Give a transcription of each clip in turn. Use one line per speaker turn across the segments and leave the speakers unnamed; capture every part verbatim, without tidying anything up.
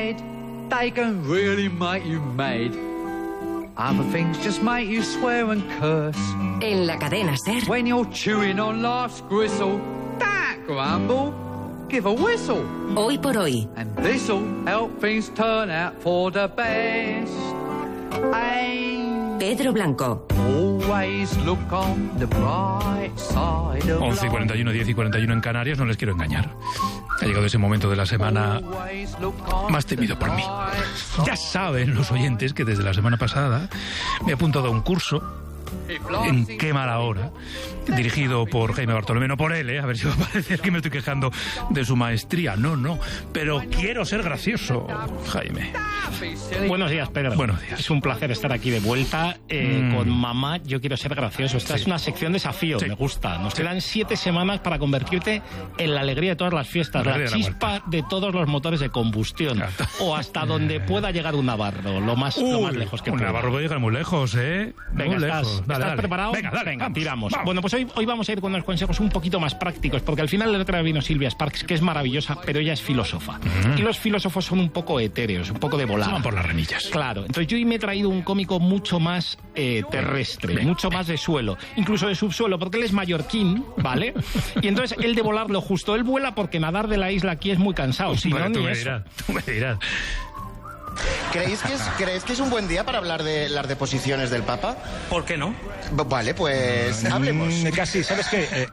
They can really make you mad. Other things just make you swear and curse.
En la cadena SER.
When you're chewing on life's gristle, don't grumble, give a whistle.
Hoy por hoy.
And this'll help things turn out for the best. Ain't
Pedro Blanco.
Always look on the bright side of
once y cuarenta y uno, diez y cuarenta y uno en Canarias, no les quiero engañar. Ha llegado ese momento de la semana más temido por mí. Ya saben los oyentes que desde la semana pasada me he apuntado a un curso en Qué mala hora, dirigido por Jaime Bartolomé, no por él, ¿eh? A ver si va a parecer que me estoy quejando de su maestría. No, no, pero quiero ser gracioso, Jaime.
Buenos días, Pedro.
Buenos días.
Es un placer estar aquí de vuelta eh, mm. con Mamá, yo quiero ser gracioso. Esta sí. es una sección desafío, sí. me gusta. Nos sí. quedan siete semanas para convertirte en la alegría de todas las fiestas, la, la chispa la de todos los motores de combustión, claro. o hasta donde pueda llegar un navarro, lo más,
uh,
lo más lejos que
un
pueda.
Un navarro puede llegar muy lejos, ¿eh?
Venga,
muy
¿estás,
lejos. Dale,
¿estás
dale.
preparado?
Venga, dale,
Venga,
vamos,
tiramos.
Vamos.
Bueno, pues hoy, hoy vamos a ir con unos consejos un poquito más prácticos, porque al final el otro día vino Silvia Sparks, que es maravillosa, pero ella es filósofa. Mm. Y los filósofos son un poco etéreos, un poco de volada.
Van por las remillas.
Claro. Entonces yo hoy me he traído un cómico mucho más eh, terrestre, Venga. mucho más de suelo, incluso de subsuelo, porque él es mallorquín, ¿vale? Y entonces él de volar lo justo. Él vuela porque nadar de la isla aquí es muy cansado. Si
bueno,
no,
tú
ni
me
eso.
dirás, tú me dirás.
¿Creéis que, es, ¿Creéis que es un buen día para hablar de las deposiciones del Papa?
¿Por qué no?
Vale, pues hablemos.
Mm, casi, ¿sabes qué? Eh,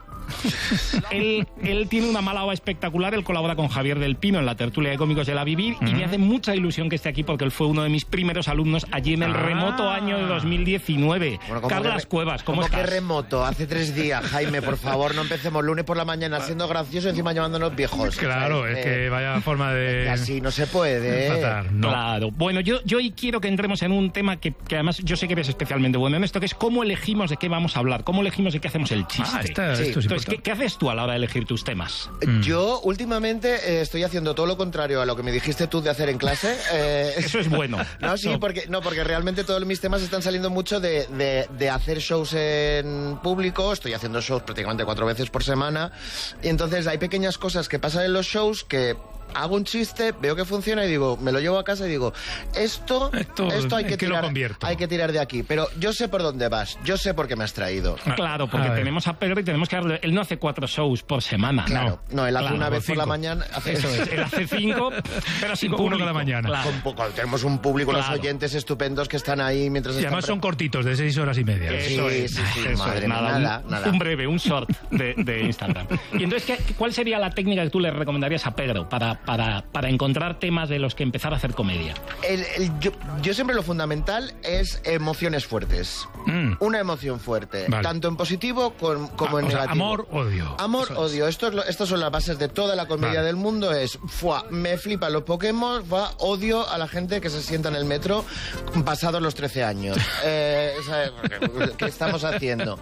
él, él tiene una mala hora espectacular. Él colabora con Javier del Pino en la tertulia de cómicos de La Vivir, uh-huh. y me hace mucha ilusión que esté aquí porque él fue uno de mis primeros alumnos allí en el ah. remoto año de dos mil diecinueve. Bueno, Carlas
re-
Cuevas, ¿cómo,
¿cómo
estás?
¿Cómo que remoto? Hace tres días, Jaime, por favor, no empecemos lunes por la mañana siendo gracioso y encima llamándonos viejos.
Claro,
¿sabes?
es
eh,
que vaya forma de...
que así no se puede.
Fatar, no.
Claro. Bueno, yo, yo hoy quiero que entremos en un tema que, que además yo sé que eres especialmente bueno en esto, que es cómo elegimos de qué vamos a hablar, cómo elegimos de qué hacemos el chiste.
Ah, esta,
sí.
esto es
Entonces, ¿qué, ¿qué haces tú a la hora de elegir tus temas?
Mm. Yo últimamente eh, estoy haciendo todo lo contrario a lo que me dijiste tú de hacer en clase. Eh,
Eso es bueno.
No, sí, no. Porque, no, porque realmente todos mis temas están saliendo mucho de, de, de hacer shows en público. Estoy haciendo shows prácticamente cuatro veces por semana. Y entonces hay pequeñas cosas que pasan en los shows que... hago un chiste, veo que funciona y digo, me lo llevo a casa y digo, esto, esto, esto hay que tirar, hay que tirar de aquí. Pero yo sé por dónde vas, yo sé por qué me has traído.
Claro, porque a tenemos a Pedro y tenemos que darle. Él no hace cuatro shows por semana.
Claro, no, no él hace
claro,
una vez
cinco.
por la mañana. Hace...
Eso es, él hace cinco, pero sin público.
Uno cada mañana.
Claro.
Con, con, tenemos un público, claro. Unos oyentes estupendos que están ahí mientras.
Y además son cortitos, de seis horas y media.
Eso
sí,
es,
sí, sí,
eso
madre
es, nada,
nada,
un,
nada.
un breve, un short de, de Instagram. Y entonces, ¿qué, ¿cuál sería la técnica que tú le recomendarías a Pedro para, para, para encontrar temas de los que empezar a hacer comedia?
El, el, yo, yo siempre lo fundamental es emociones fuertes. Mm. Una emoción fuerte, vale. Tanto en positivo con, como
ah,
en
o sea,
negativo.
Amor, odio.
Amor, Eso odio. Es. Esto es lo, estas son las bases de toda la comedia vale. del mundo. Es, fuá, me flipan los Pokémon, fuá, odio a la gente que se sienta en el metro pasados los trece años. eh, ¿Qué estamos haciendo?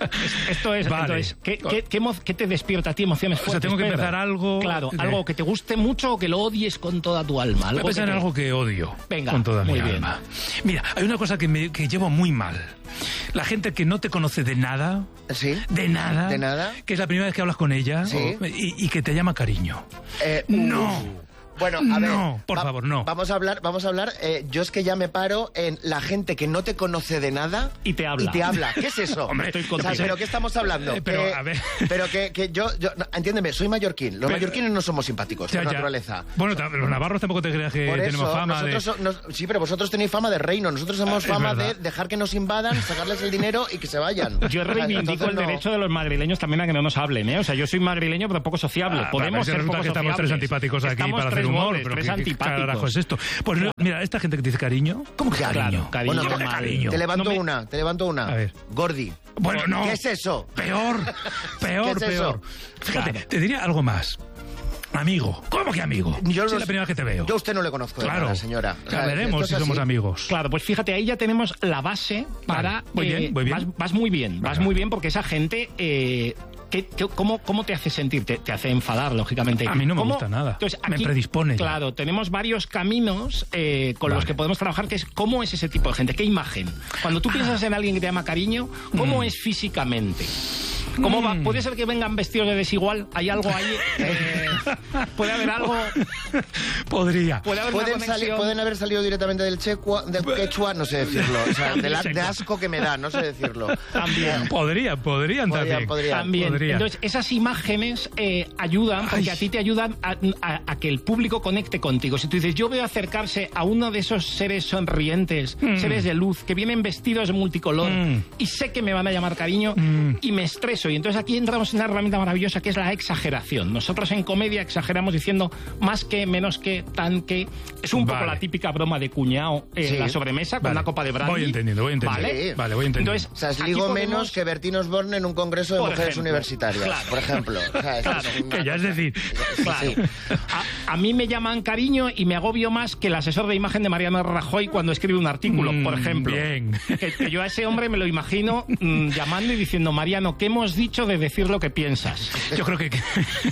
Esto es, vale. Entonces, ¿qué, qué, qué, ¿qué te despierta a ti emociones fuertes?
O sea, tengo que
Pedro?
empezar algo...
Claro,
de...
algo que te guste mucho o que lo odies con toda tu alma.
Voy a pensar en algo que odio.
Venga,
con toda
muy
mi
bien.
alma. Mira, hay una cosa que, me, que llevo muy mal. La gente que no te conoce de nada,
¿Sí?
de nada,
de nada,
que es la primera vez que hablas con ella,
¿Sí?
o, y, y que te llama cariño.
Eh,
no.
Uh. Bueno, a ver,
no, por
va,
favor, no.
Vamos a hablar, vamos a hablar. Eh, yo es que ya me paro en la gente que no te conoce de nada
y te habla.
Y te habla. ¿Qué es eso?
Hombre, estoy contigo.
O sea, ¿pero qué estamos hablando?
Eh, pero,
eh,
a ver.
Pero que, que yo, yo no, entiéndeme, soy mallorquín. Los pero, mallorquines no somos simpáticos,
ya,
por
ya.
naturaleza.
Bueno, los navarros tampoco te creas que
por
tenemos
eso,
fama de...
So, nos, sí, pero vosotros tenéis fama de reino. Nosotros tenemos
ah,
fama de dejar que nos invadan, sacarles el dinero y que se vayan.
Yo reivindico el no... derecho de los madrileños también a que no nos hablen, ¿eh? O sea, yo soy madrileño, pero poco sociable.
Ah,
Podemos ser poco
que
sociables.
Estamos tres antipáticos aquí
estamos
para hacer humor,
bodes,
pero
tres
¿qué,
antipáticos.
¿qué carajo es esto? Pues claro. Mira, esta gente que te dice cariño, ¿cómo que
claro,
cariño?
Cariño,
bueno,
te,
cariño.
Te levanto
no me...
una, te levanto una.
A ver.
Gordi.
Bueno, no.
¿Qué es eso?
Peor, peor,
¿Qué es
peor.
Eso?
Fíjate,
claro.
te diría algo más. Amigo. ¿Cómo que amigo?
Yo
es
los...
la primera vez que te veo.
Yo a usted no le conozco,
claro,
de nada, señora.
O sea, veremos si somos amigos.
Claro, pues fíjate, ahí ya tenemos la base para...
Vale. Muy eh, bien, muy bien.
Vas, vas muy bien, vas vale. muy bien porque esa gente... Eh, ¿Qué, qué, cómo, ¿Cómo te hace sentir? Te, te hace enfadar, lógicamente.
A mí no me
¿Cómo?
gusta nada.
Entonces, aquí,
me predispone.
Claro, ya. Tenemos varios caminos eh, con vale. los que podemos trabajar, que es cómo es ese tipo de gente, qué imagen. Cuando tú piensas en alguien que te llama cariño, ¿cómo mm. es físicamente? ¿Cómo va? ¿Puede ser que vengan vestidos de desigual? ¿Hay algo ahí? Eh, ¿Puede haber algo?
Podría.
¿Puede haber
¿Pueden, salir, ¿Pueden haber salido directamente del, checua, del quechua? No sé decirlo. O sea, de, la, de asco que me da, no sé decirlo.
También.
Podrían, podrían,
Podrían,
también.
podrían.
También.
Podría.
Entonces, esas imágenes eh, ayudan, porque Ay. a ti te ayudan a, a, a que el público conecte contigo. Si tú dices, yo veo acercarse a uno de esos seres sonrientes, mm. seres de luz, que vienen vestidos de multicolor, mm. y sé que me van a llamar cariño, mm. y me estreso. Y entonces aquí entramos en una herramienta maravillosa que es la exageración. Nosotros en comedia exageramos diciendo más que, menos que, tan que. Es un vale. poco la típica broma de cuñado en sí. la sobremesa con vale. una copa de brandy.
Voy entendiendo, voy entendiendo.
Vale,
vale voy entendiendo.
Entonces, o sea, es digo podemos... menos que Bertín Osborne en un congreso de mujeres
ejemplo,
universitarias,
claro.
por ejemplo. O sea,
claro,
es
que ya es decir,
claro. Sí. A, a mí me llaman cariño y me agobio más que el asesor de imagen de Mariano Rajoy cuando escribe un artículo, mm, por ejemplo.
Bien.
Que, que yo a ese hombre me lo imagino mmm, llamando y diciendo, Mariano, ¿qué hemos dicho de decir lo que piensas?
Yo creo que, que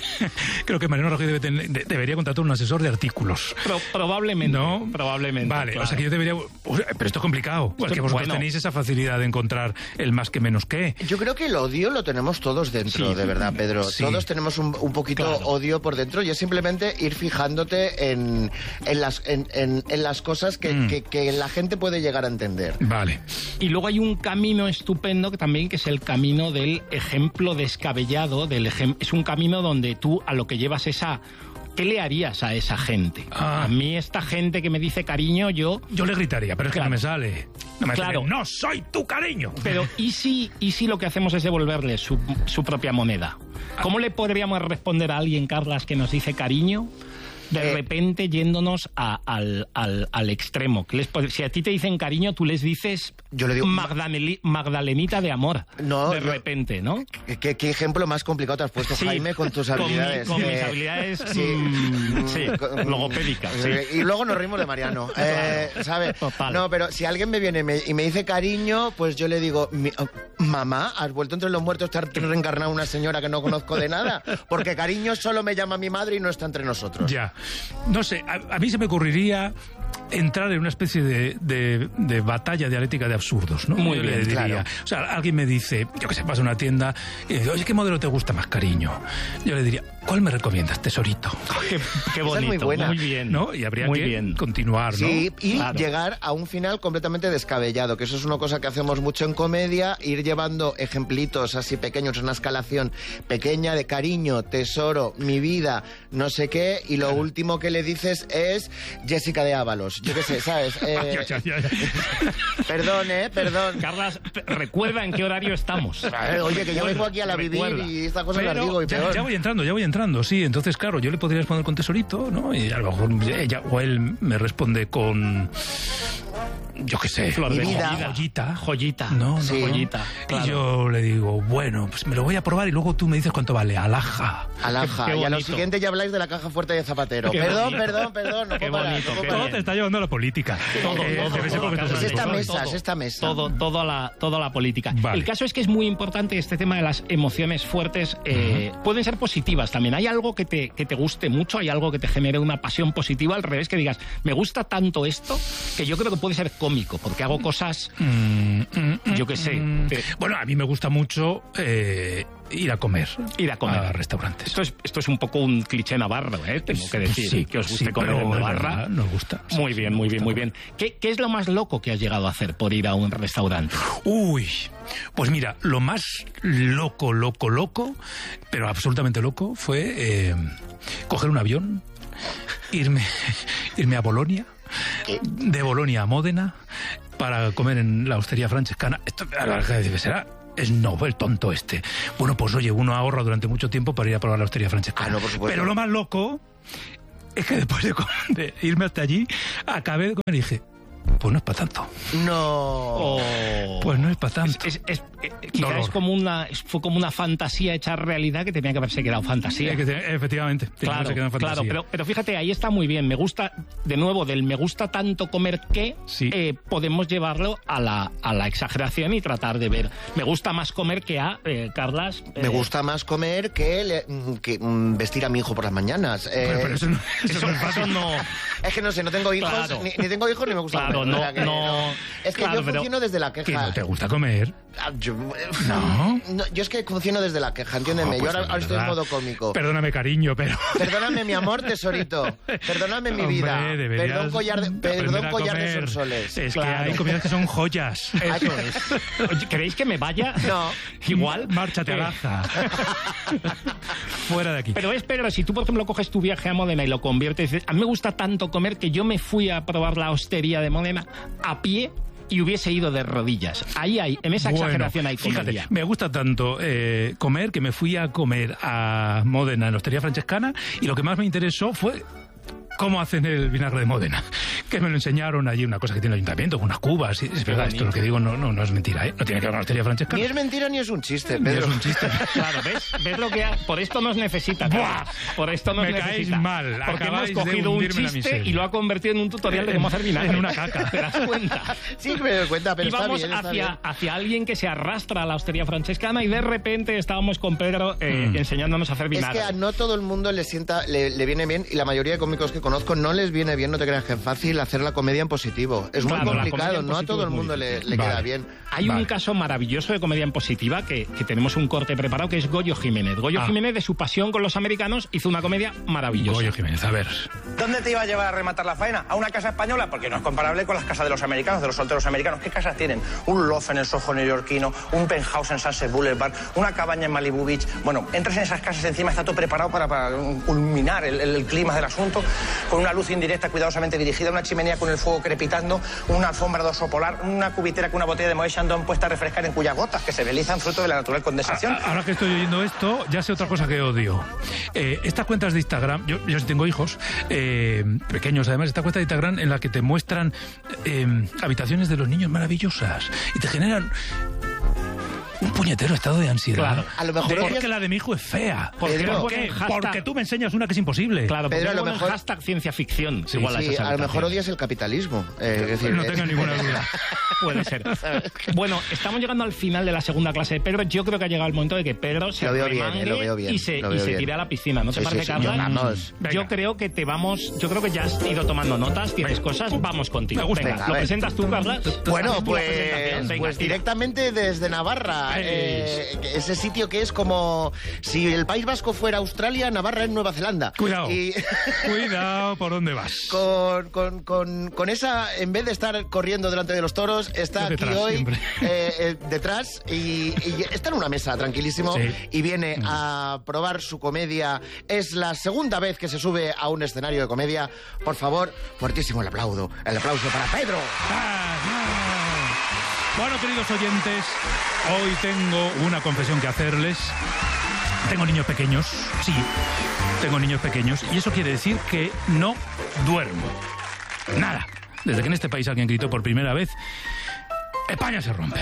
creo que Mariano Rajoy debe tener, de, debería contratar un asesor de artículos.
Pro, probablemente.
¿No?
Probablemente.
Vale,
claro.
o sea que yo debería... Pero esto es complicado, porque
Esto,
vosotros
bueno.
tenéis esa facilidad de encontrar el más que menos que.
Yo creo que el odio lo tenemos todos dentro,
sí.
de verdad, Pedro.
Sí.
Todos tenemos un, un poquito
claro.
odio por dentro y es simplemente ir fijándote en, en, las, en, en, en las cosas que, mm. que, que la gente puede llegar a entender.
Vale.
Y luego hay un camino estupendo que también, que es el camino del ejemplo descabellado, del ejem- es un camino donde tú a lo que llevas es a... ¿Qué le harías a esa gente? Ah. A mí esta gente que me dice cariño, yo...
Yo le gritaría, pero es que claro. no me sale. No me
claro.
sale, no soy tu cariño.
Pero ¿y si, y si lo que hacemos es devolverle su, su propia moneda? ¿Cómo le podríamos responder a alguien, Carlas, que nos dice cariño? De eh, repente yéndonos a, al, al, al extremo. Que les, si a ti te dicen cariño, tú les dices
yo le digo,
Magdaleni, Magdalenita de amor.
No,
de
yo,
repente, ¿no?
¿qué, ¿Qué ejemplo más complicado te has puesto, sí, Jaime, con tus habilidades?
Con, mi, con
eh,
mis habilidades
sí,
mm, sí, logopédicas. Sí.
Y luego nos rimos de Mariano. eh, ¿Sabes?
Total.
No, pero si alguien me viene y me, y me dice cariño, pues yo le digo, oh, mamá, ¿has vuelto entre los muertos? ¿Te has reencarnado una señora que no conozco de nada? Porque cariño solo me llama mi madre y no está entre nosotros.
Ya. No sé. A, a mí se me ocurriría entrar en una especie de, de, de batalla dialéctica de absurdos, ¿no?
Muy
yo
bien,
le diría.
claro.
O sea, alguien me dice, yo que sé, vas a una tienda y dice, oye, ¿qué modelo te gusta más, cariño? Yo le diría, ¿cuál me recomiendas, tesorito?
Qué, qué bonito,
es muy buena.
Muy bien.
¿No? Y habría
muy
que
bien.
continuar, ¿no?
Sí, y
claro.
llegar a un final completamente descabellado, que eso es una cosa que hacemos mucho en comedia, ir llevando ejemplitos así pequeños, una escalación pequeña de cariño, tesoro, mi vida, no sé qué, y lo claro. último que le dices es Jessica de Ábalos. Yo qué sé, ¿sabes? Eh,
ya, ya, ya.
Perdón, ¿eh? Perdón.
Carlas, recuerda en qué horario estamos.
Eh, oye, que yo vengo aquí a la
recuerda.
vivir y esta cosa
Pero
las digo y
ya,
peor.
ya voy entrando, ya voy entrando, sí. Entonces, claro, yo le podría responder con tesorito, ¿no? Y a lo mejor ella o él me responde con... yo qué sé,
flor de
vida.
joyita. Joyita.
No, no,
sí.
joyita. Claro.
Y yo le digo, bueno, pues me lo voy a probar y luego tú me dices cuánto vale. Alhaja.
Alhaja.
Qué, qué
y a lo
bonito.
siguiente ya habláis de la caja fuerte de Zapatero.
Qué
perdón,
bonito.
perdón, perdón. No
Qué
puedo parar,
bonito,
no puedo
qué
parar.
Todo te está llevando a la política.
Todo,
Eh,
todo,
debe ser
todo,
porque
todo,
te-
Es esta
todo,
mesa,
todo.
es esta mesa.
Todo, todo la, toda la política.
Vale.
El caso es que es muy importante este tema de las emociones fuertes. Eh, uh-huh. Pueden ser positivas también. Hay algo que te, que te guste mucho, hay algo que te genere una pasión positiva, al revés, que digas, me gusta tanto esto, que yo creo que puede ser cómico, porque hago cosas,
Mm, mm,
yo qué sé.
mm.
te-
Bueno, a mí me gusta mucho eh, ir a comer.
Ir a comer.
A restaurantes.
Esto es, esto es un poco un cliché navarro, ¿eh? Tengo que decir.
Sí,
que os guste
sí,
comer
pero
en
es
Navarra.
verdad, nos gusta.
Muy bien, muy bien, muy bien. ¿Qué, ¿Qué es lo más loco que has llegado a hacer por ir a un restaurante?
Uy, pues mira, lo más loco, loco, loco, pero absolutamente loco, fue eh, coger un avión, irme, irme a Bolonia,
¿Qué?
de Bolonia a Módena, para comer en la hostería francescana. Esto, a la verdad, dice, será... Es no, el tonto este. Bueno, pues oye, uno ahorra durante mucho tiempo para ir a probar la hostería francescana.
Ah, no, por supuesto.
Pero lo más loco es que después de, com- de irme hasta allí, acabé de comer y dije, pues no es para tanto.
No.
Oh.
Pues no es para tanto.
Es, es, es, eh, quizá
Dolor.
es como una, es- fue como una fantasía hecha realidad que tenía que haberse quedado fantasía.
Sí, que te- efectivamente. Tenía que
Claro,
haberse quedado en
claro,
fantasía.
pero, pero fíjate, ahí está muy bien. Me gusta, de nuevo, del me gusta tanto comer que
Sí.
eh, podemos llevarlo a la, a la exageración y tratar de ver. Me gusta más comer que a, eh, Carlas. eh,
Me gusta más comer que, le- que mm, vestir a mi hijo por las mañañas. Eh,
Pero, pero eso no, eso
Eso,
no es fácil.
eso no.
Es que no sé, no tengo hijos,
Claro.
ni, ni tengo hijos ni me gusta
Claro, claro, no,
que
no.
Es que
claro,
yo
pero...
funciono desde la queja.
¿Que no te gusta comer?
Yo,
¿No?
no, yo es que funciono desde la queja, entiéndeme.
Oh, pues
yo ahora, ahora estoy en modo cómico.
Perdóname, cariño, pero...
Perdóname, mi amor, tesorito. Perdóname, mi vida.
Hombre,
Perdón, collar de, perdón, collar de sonsoles.
Es
Claro.
que hay comidas que son joyas.
Eso es. Oye, ¿queréis que me vaya?
No.
Igual.
Márchate a
Eh,
Laza. Fuera de aquí.
Pero es Pedro, si tú, por ejemplo, coges tu viaje a Módena y lo conviertes, dices, a mí me gusta tanto comer que yo me fui a probar la hostería de Módena a pie y hubiese ido de rodillas. Ahí hay, en esa
Bueno,
exageración hay comedia.
fíjate, me gusta tanto eh, comer que me fui a comer a Módena en la Hostería Francescana y lo que más me interesó fue cómo hacen el vinagre de Módena, que me lo enseñaron allí, una cosa que tiene el ayuntamiento, con unas cubas. Es verdad, esto lo que digo no, no, no es mentira, ¿eh? No tiene que ver con la Hostería Francescana.
Ni es mentira ni es un chiste,
Ni
Pedro.
es un chiste.
Claro, ¿ves? ¿Ves lo que ha... Por esto nos necesita.
Buah,
Por esto nos
me
necesita.
caéis mal.
Porque hemos
Acabáis de
cogido un
hundirme en la
chiste
miseria.
y lo ha convertido en un tutorial de cómo hacer vinagre.
En una caca.
¿Te das cuenta?
Sí, me doy cuenta, pero
Y
está
vamos
bien, está
hacia,
bien.
hacia alguien que se arrastra a la hostería francescana y de repente estábamos con Pedro eh,
Mm.
enseñándonos a hacer
Es
vinagre.
que a no todo el mundo le sienta, le, le viene bien, y la mayoría de cómicos que conozco no les viene bien, no te creas que es fácil hacer la comedia en positivo. Es
Claro,
muy
la
complicado,
comedia en
no a
positivo
todo el
es muy
mundo le,
difícil.
le
Vale.
queda bien.
Hay
Vale.
un caso maravilloso de comedia en positiva que, que tenemos un corte preparado, que es Goyo Jiménez. Goyo
Ah.
Jiménez, de su pasión con los americanos, hizo una comedia maravillosa.
Goyo Jiménez, a ver.
¿Dónde te iba a llevar a rematar la faena? ¿A una casa española? Porque no es comparable con las casas de los americanos, de los solteros americanos. ¿Qué casas tienen? Un loft en el Soho neoyorquino, un penthouse en Sunset Boulevard, una cabaña en Malibu Beach. Bueno, entras en esas casas, encima está todo preparado para, para culminar el, el, el clima del asunto, con una luz indirecta cuidadosamente dirigida, una chimenea con el fuego crepitando, una alfombra de oso polar, una cubitera con una botella de Moët Chandon puesta a refrescar en cuyas gotas que se deslizan fruto de la natural condensación.
A- Ahora que estoy oyendo esto, ya sé otra cosa que odio. Eh, estas cuentas de Instagram, yo, yo sí tengo hijos, eh, pequeños además, esta cuenta de Instagram en la que te muestran eh, habitaciones de los niños maravillosas y te generan un puñetero estado de ansiedad.
Claro.
A lo mejor
De-
odias-
porque la de mi hijo es fea.
¿Por qué
Pedro,
no
¿Por
ponen
qué?
hashtag?
Porque tú me enseñas una que es imposible.
Claro, porque
Pedro, a
no
lo
ponen
mejor-
hashtag ciencia ficción.
Sí,
igual a
Sí,
esas
a lo mejor
habitaciones.
odias el capitalismo. Eh, es decir,
No
eh,
tengo ninguna duda.
Puede ser. Bueno, estamos llegando al final de la segunda clase de Pedro. Yo creo que ha llegado el momento de que Pedro se
Lo veo bien,
remangue
eh, lo veo bien,
y se,
lo
y
veo
se
bien.
tire a la piscina. ¿No te
Sí,
parece,
sí, sí,
Carla?
vamos.
Venga.
Yo creo que te vamos... Yo creo que ya has ido tomando notas, tienes cosas. Vamos contigo.
Me gusta.
Venga,
Venga, a
¿lo
ver.
presentas tú, Carla?
Bueno,
Haz tú la
pues,
presentación. Venga,
pues
tira.
directamente desde Navarra. eh, ese sitio que es como si el País Vasco fuera Australia, Navarra es Nueva Zelanda.
Cuidado.
Y
Cuidado por dónde vas.
con, con, con, con esa, en vez de estar corriendo delante de los toros, está
Yo
aquí
detrás,
hoy
siempre.
eh, eh, detrás y, y está en una mesa tranquilísimo
Sí.
y viene a probar su comedia. Es la segunda vez que se sube a un escenario de comedia. Por favor, fuertísimo el aplauso. El aplauso para Pedro.
Ah, ah. Bueno, queridos oyentes, hoy tengo una confesión que hacerles. Tengo niños pequeños, sí, tengo niños pequeños, y eso quiere decir que no duermo. Nada. Desde que en este país alguien gritó por primera vez, España se rompe.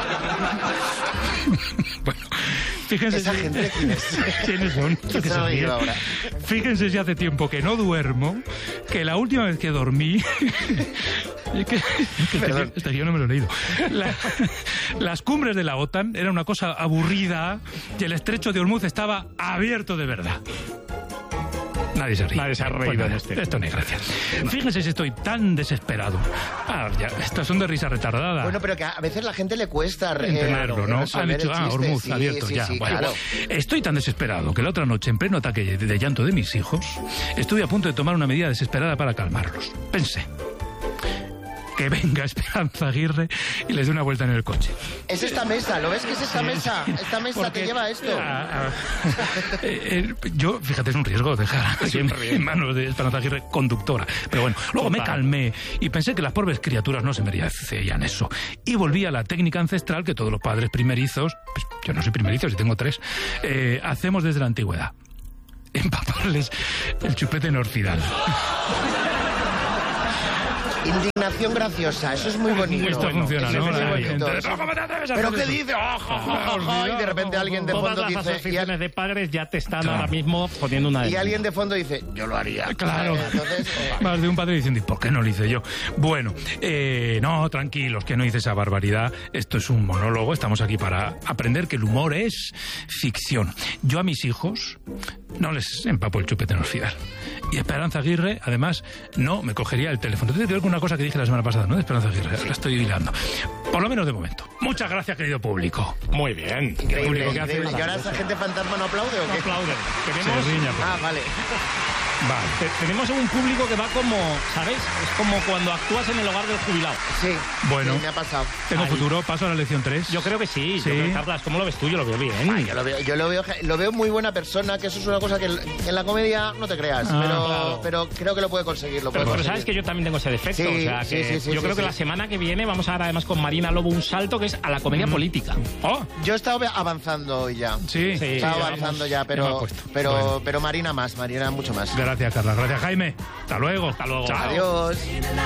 Bueno, fíjense
Esa
si-
gente, ¿quién es?
¿Quiénes son?
¿Quién
Que
se
se
ha reído
ríen.
ahora?
Fíjense si hace tiempo que no duermo, que la última vez que dormí... es que, este,
Perdón.
guión- este guión no me lo he leído. La- las cumbres de la OTAN era una cosa aburrida y el estrecho de Hormuz estaba abierto de verdad. Nadie se ríe.
Nadie se ha reído
Pues nada,
en este.
Esto no hay gracia. Fíjense si estoy tan desesperado. Ah, ya, estas son de risa retardada.
Bueno, pero que a veces la gente le cuesta eh,
Entenderlo, ¿no? Han
resolver
dicho,
el
ah,
chiste.
Hormuz,
Sí,
abierto
sí,
ya.
sí,
Bueno,
claro.
estoy tan desesperado que la otra noche, en pleno ataque de, de llanto de mis hijos, estuve a punto de tomar una medida desesperada para calmarlos. Pensé, que venga Esperanza Aguirre y les dé una vuelta en el coche.
Es esta mesa, ¿lo ves que es esta mesa? Esta mesa
Porque,
que lleva esto.
ah, ah, eh, eh, yo, fíjate, es un riesgo dejar así en, en manos de Esperanza Aguirre conductora. Pero bueno, luego me
Total.
calmé y pensé que las pobres criaturas no se merecían eso. Y volví a la técnica ancestral que todos los padres primerizos, pues yo no soy primerizo, si tengo tres, eh, hacemos desde la antigüedad. Empaparles el chupete en orfidal.
Indignación graciosa, eso es muy bonito.
Esto funciona,
Eso
¿no?
es muy
La
bonito.
gente,
Eso-
¿cómo te atreves a
¿Pero
hacer
qué
eso?
dice? Oh, jo, jo, jo, jo, y de repente alguien de
Todas
fondo
las
dice... Y,
asociaciones
al-
de padres ya te están
Claro.
ahora mismo poniendo una
y
demanda.
alguien de fondo dice, yo lo haría.
Claro.
Entonces, eh,
Más de un padre diciendo, ¿y por qué no lo hice yo? Bueno, eh, no, tranquilos, que no hice esa barbaridad. Esto es un monólogo, estamos aquí para aprender que el humor es ficción. Yo a mis hijos no les empapo el chupete en orfidal. Y Esperanza Aguirre, además, no me cogería el teléfono. Tiene que ver con una cosa que dije la semana pasada, ¿no? De Esperanza Aguirre, la estoy hilando. Por lo menos de momento. Muchas gracias, querido público.
Muy bien.
Increíble,
Público que hace...
increíble. ¿Y ahora esa gente fantasma no aplaude o qué?
No aplaude. Tenemos...
Se riña,
Ah, vale.
Vale.
Te- tenemos un público que va como, ¿sabes? Es como cuando actúas en el hogar del jubilado.
Sí.
Bueno.
Sí, me ha pasado.
Tengo
Ahí.
futuro, paso a la lección tres.
Yo creo que sí.
Sí.
Yo creo que, Carlas, ¿cómo lo ves tú? Yo lo veo bien.
Ay, yo lo veo, yo lo veo, lo veo muy buena persona, que eso es una cosa que en la comedia no te creas,
Ah,
pero,
claro.
pero creo que lo puede conseguir, lo puede
Pero, pero
conseguir.
sabes que yo también tengo ese defecto.
Sí,
o sea,
sí,
que
sí, sí,
yo
sí,
creo que
sí.
la semana que viene vamos a dar además con Marina Lobo un salto que es a la comedia política.
Oh,
Yo he estado avanzando hoy ya.
sí.
Sí.
He estado
vamos.
avanzando ya,
Yo me
pero,
apuesto.
pero,
Bueno.
pero Marina más, Marina mucho más.
Gracias, Carla. Gracias, Jaime. Hasta luego.
Hasta luego.
Chao.
Adiós.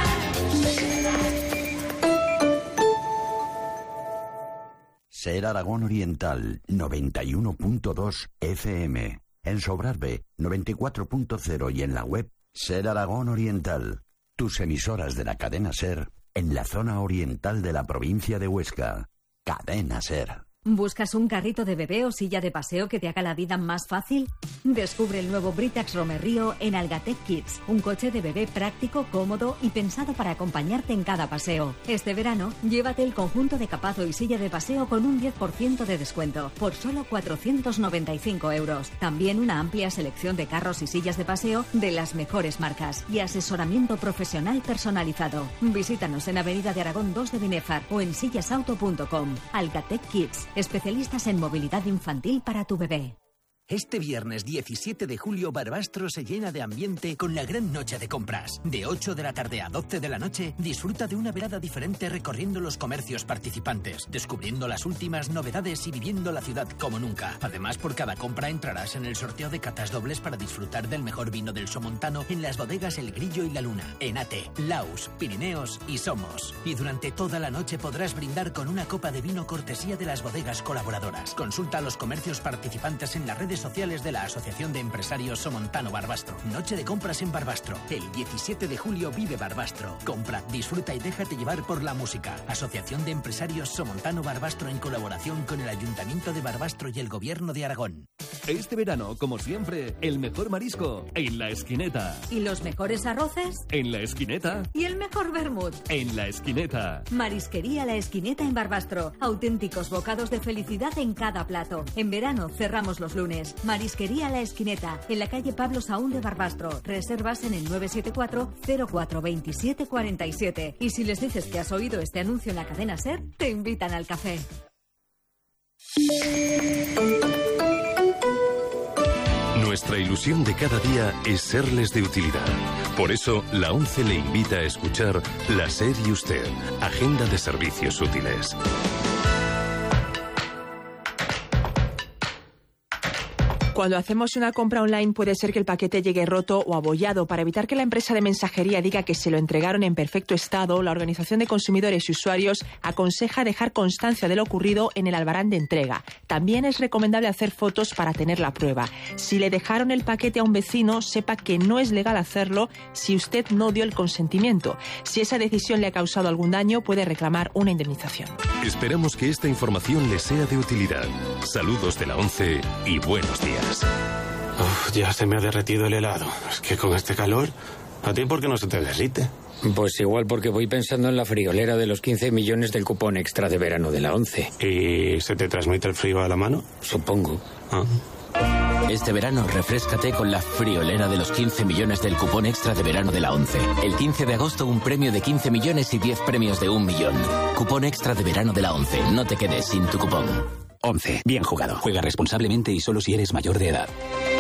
Ser Aragón Oriental, noventa y uno punto dos F M. En Sobrarbe, noventa y cuatro punto cero y en la web Ser Aragón Oriental. Tus emisoras de la cadena Ser en la zona oriental de la provincia de Huesca. Cadena Ser.
¿Buscas un carrito de bebé o silla de paseo que te haga la vida más fácil? Descubre el nuevo Britax Romerrío en Algatec Kids, un coche de bebé práctico, cómodo y pensado para acompañarte en cada paseo. Este verano, llévate el conjunto de capazo y silla de paseo con un diez por ciento de descuento, por solo cuatrocientos noventa y cinco euros. También una amplia selección de carros y sillas de paseo de las mejores marcas y asesoramiento profesional personalizado. Visítanos en Avenida de Aragón dos de Binefar o en sillasauto punto com. Algatec Kids, especialistas en movilidad infantil para tu bebé.
Este viernes diecisiete de julio, Barbastro se llena de ambiente con la gran noche de compras. De ocho de la tarde a doce de la noche, disfruta de una velada diferente recorriendo los comercios participantes, descubriendo las últimas novedades y viviendo la ciudad como nunca. Además, por cada compra entrarás en el sorteo de catas dobles para disfrutar del mejor vino del Somontano en las bodegas El Grillo y la Luna, Enate, Laus, Pirineos y Somos. Y durante toda la noche podrás brindar con una copa de vino cortesía de las bodegas colaboradoras. Consulta los comercios participantes en las redes sociales de la Asociación de Empresarios Somontano Barbastro. Noche de compras en Barbastro. El diecisiete de julio vive Barbastro. Compra, disfruta y déjate llevar por la música. Asociación de Empresarios Somontano Barbastro en colaboración con el Ayuntamiento de Barbastro y el Gobierno de Aragón.
Este verano, como siempre, el mejor marisco en La Esquineta.
¿Y los mejores arroces?
En La Esquineta.
¿Y el mejor vermut?
En La Esquineta.
Marisquería La Esquineta en Barbastro. Auténticos bocados de felicidad en cada plato. En verano cerramos los lunes. Marisquería La Esquineta, en la calle Pablo Saúl de Barbastro. Reservas en el nueve siete cuatro cero cuatro dos siete cuatro siete. Y si les dices que has oído este anuncio en la cadena SER, te invitan al café.
Nuestra ilusión de cada día es serles de utilidad. Por eso, la ONCE le invita a escuchar La SER y Usted, Agenda de Servicios Útiles.
Cuando hacemos una compra online puede ser que el paquete llegue roto o abollado. Para evitar que la empresa de mensajería diga que se lo entregaron en perfecto estado, la Organización de Consumidores y Usuarios aconseja dejar constancia de lo ocurrido en el albarán de entrega. También es recomendable hacer fotos para tener la prueba. Si le dejaron el paquete a un vecino, sepa que no es legal hacerlo si usted no dio el consentimiento. Si esa decisión le ha causado algún daño, puede reclamar una indemnización.
Esperamos que esta información le sea de utilidad. Saludos de la ONCE y buenos días.
Uf, ya se me ha derretido el helado. Es que con este calor, ¿a ti por qué no se te derrite?
Pues igual porque voy pensando en la friolera de los quince millones del cupón extra de verano de la ONCE.
¿Y se te transmite el frío a la mano?
Supongo.
Ah.
Este verano refréscate con la friolera de los quince millones del cupón extra de verano de la ONCE. El quince de agosto un premio de quince millones y diez premios de un millón. Cupón extra de verano de la ONCE. No te quedes sin tu cupón.
ONCE. Bien jugado. Juega responsablemente y solo si eres mayor de edad.